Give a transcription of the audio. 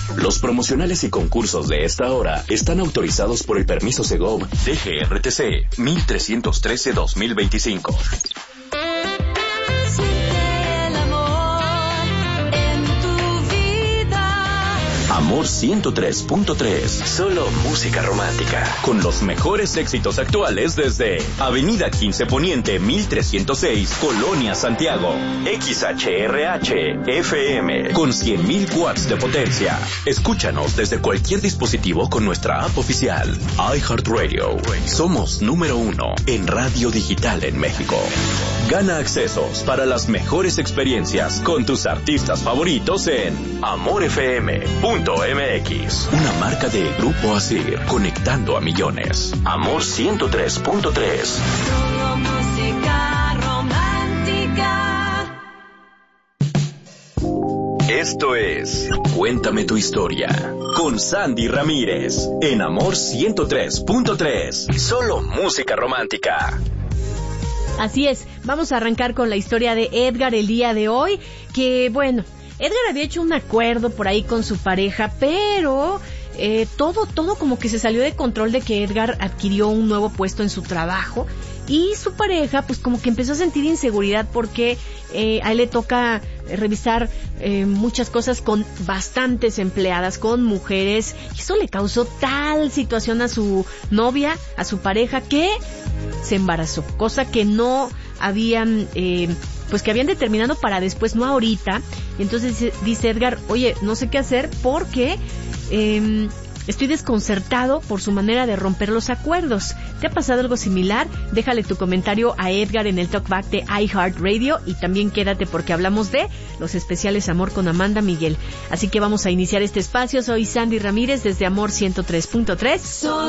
Los promocionales y concursos de esta hora están autorizados por el permiso Segov DGRTC 1313-2025. Amor 103.3, solo música romántica, con los mejores éxitos actuales desde Avenida 15 Poniente 1306, Colonia Santiago. XHRH FM, con 100.000 watts de potencia. Escúchanos desde cualquier dispositivo con nuestra app oficial, iHeartRadio. Somos número 1 en radio digital en México. Gana accesos para las mejores experiencias con tus artistas favoritos en amorfm.mx, una marca de Grupo Asir, conectando a millones. Amor 103.3. Solo música romántica. Esto es Cuéntame tu historia con Sandy Ramírez en Amor 103.3, solo música romántica. Así es, vamos a arrancar con la historia de Edgar el día de hoy, que bueno, Edgar había hecho un acuerdo por ahí con su pareja, pero todo como que se salió de control de que Edgar adquirió un nuevo puesto en su trabajo y su pareja pues como que empezó a sentir inseguridad porque a él le toca revisar muchas cosas con bastantes empleadas, con mujeres, y eso le causó tal situación a su novia, a su pareja, que se embarazó, cosa que no habían pues que habían determinado para después, no ahorita. Y entonces dice Edgar, oye, no sé qué hacer porque estoy desconcertado por su manera de romper los acuerdos. ¿Te ha pasado algo similar? Déjale tu comentario a Edgar en el Talkback de iHeartRadio, y también quédate porque hablamos de los especiales Amor con Amanda Miguel. Así que vamos a iniciar este espacio. Soy Sandy Ramírez desde Amor 103.3.